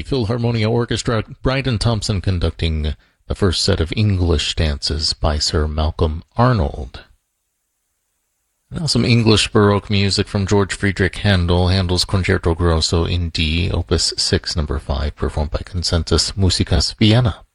Philharmonia Orchestra, Bryden Thompson conducting the first set of English dances by Sir Malcolm Arnold. Now some English Baroque music from George Friedrich Handel, Handel's Concerto Grosso in D, Opus 6, number 5, performed by Concentus Musicas Vienna.